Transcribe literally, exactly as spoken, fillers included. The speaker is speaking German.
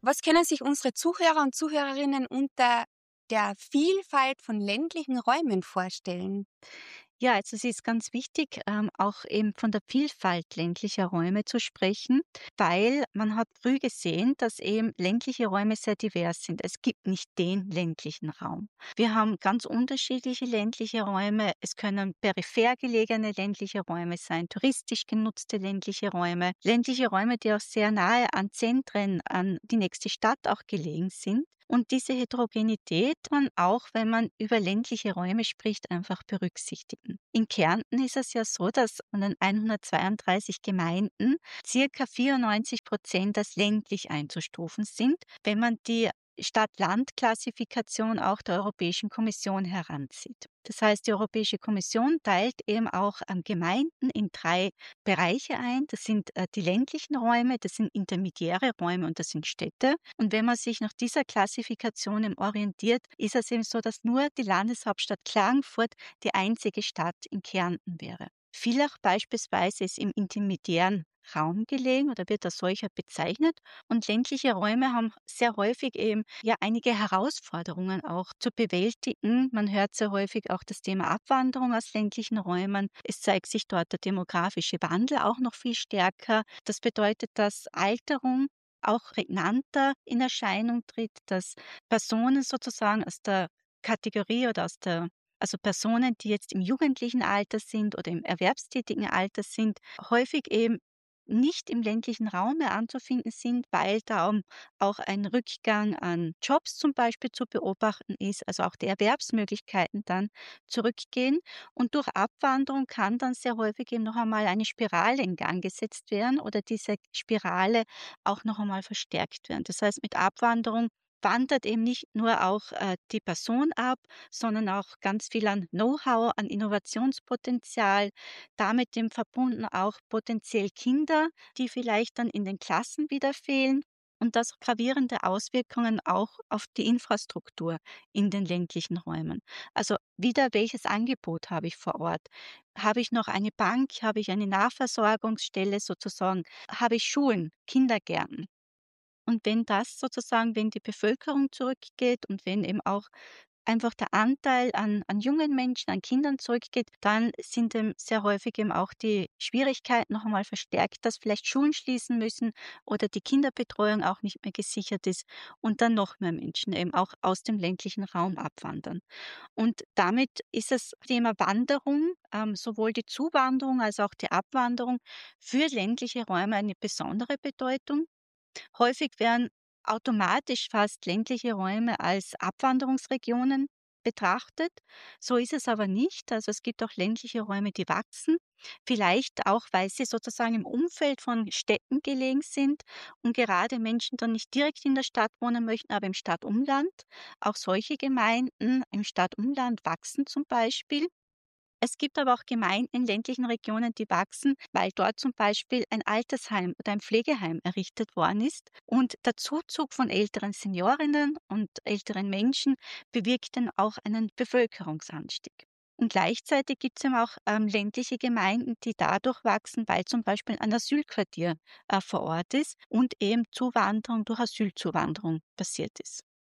Was können sich unsere Zuhörer und Zuhörerinnen unter der Vielfalt von ländlichen Räumen vorstellen? Ja, also es ist ganz wichtig, ähm, auch eben von der Vielfalt ländlicher Räume zu sprechen, weil man hat früh gesehen, dass eben ländliche Räume sehr divers sind. Es gibt nicht den ländlichen Raum. Wir haben ganz unterschiedliche ländliche Räume. Es können peripher gelegene ländliche Räume sein, touristisch genutzte ländliche Räume, ländliche Räume, die auch sehr nahe an Zentren, an die nächste Stadt auch gelegen sind. Und diese Heterogenität man auch, wenn man über ländliche Räume spricht, einfach berücksichtigen. In Kärnten ist es ja so, dass von den hundertzweiunddreißig Gemeinden circa vierundneunzig Prozent als ländlich einzustufen sind, wenn man die Stadt-Land-Klassifikation auch der Europäischen Kommission heranzieht. Das heißt, die Europäische Kommission teilt eben auch ähm, Gemeinden in drei Bereiche ein. Das sind äh, die ländlichen Räume, das sind intermediäre Räume und das sind Städte. Und wenn man sich nach dieser Klassifikation eben orientiert, ist es eben so, dass nur die Landeshauptstadt Klagenfurt die einzige Stadt in Kärnten wäre. Villach beispielsweise ist im intermediären Raum gelegen oder wird als solcher bezeichnet. Und ländliche Räume haben sehr häufig eben ja einige Herausforderungen auch zu bewältigen. Man hört sehr häufig auch das Thema Abwanderung aus ländlichen Räumen. Es zeigt sich dort der demografische Wandel auch noch viel stärker. Das bedeutet, dass Alterung auch prägnanter in Erscheinung tritt, dass Personen sozusagen aus der Kategorie oder aus der also Personen, die jetzt im jugendlichen Alter sind oder im erwerbstätigen Alter sind, häufig eben nicht im ländlichen Raum mehr anzufinden sind, weil da um auch ein Rückgang an Jobs zum Beispiel zu beobachten ist, also auch die Erwerbsmöglichkeiten dann zurückgehen. Und durch Abwanderung kann dann sehr häufig eben noch einmal eine Spirale in Gang gesetzt werden oder diese Spirale auch noch einmal verstärkt werden. Das heißt, mit Abwanderung wandert eben nicht nur auch äh, die Person ab, sondern auch ganz viel an Know-how, an Innovationspotenzial, damit dem verbunden auch potenziell Kinder, die vielleicht dann in den Klassen wieder fehlen und das gravierende Auswirkungen auch auf die Infrastruktur in den ländlichen Räumen. Also wieder, welches Angebot habe ich vor Ort? Habe ich noch eine Bank? Habe ich eine Nahversorgungsstelle sozusagen? Habe ich Schulen, Kindergärten? Und wenn das sozusagen wenn die Bevölkerung zurückgeht und wenn eben auch einfach der Anteil an an jungen Menschen, an Kindern zurückgeht, dann sind eben sehr häufig eben auch die Schwierigkeiten noch einmal verstärkt, dass vielleicht Schulen schließen müssen oder die Kinderbetreuung auch nicht mehr gesichert ist und dann noch mehr Menschen eben auch aus dem ländlichen Raum abwandern. Und damit ist das Thema Wanderung, ähm, sowohl die Zuwanderung als auch die Abwanderung für ländliche Räume eine besondere Bedeutung. Häufig werden automatisch fast ländliche Räume als Abwanderungsregionen betrachtet. So ist es aber nicht. Also es gibt auch ländliche Räume, die wachsen. Vielleicht auch, weil sie sozusagen im Umfeld von Städten gelegen sind und gerade Menschen dann nicht direkt in der Stadt wohnen möchten, aber im Stadtumland. Auch solche Gemeinden im Stadtumland wachsen zum Beispiel. Es gibt aber auch Gemeinden in ländlichen Regionen, die wachsen, weil dort zum Beispiel ein Altersheim oder ein Pflegeheim errichtet worden ist. Und der Zuzug von älteren Seniorinnen und älteren Menschen bewirkt dann auch einen Bevölkerungsanstieg. Und gleichzeitig gibt es eben auch ähm, ländliche Gemeinden, die dadurch wachsen, weil zum Beispiel ein Asylquartier äh, vor Ort ist und eben Zuwanderung durch Asylzuwanderung passiert ist.